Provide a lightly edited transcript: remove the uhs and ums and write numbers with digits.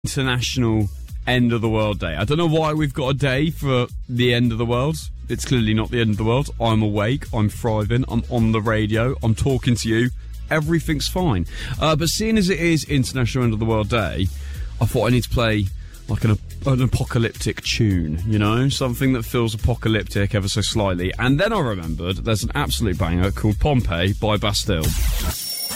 International End of the World Day. I don't know why we've got a day for the end of the world. It's clearly not the end of the world. I'm awake, I'm thriving, I'm on the radio, I'm talking to you. Everything's fine. But seeing as it is International End of the World Day, I thought I need to play like an apocalyptic tune, you know? Something that feels apocalyptic ever so slightly. And then I remembered there's an absolute banger called Pompeii by Bastille.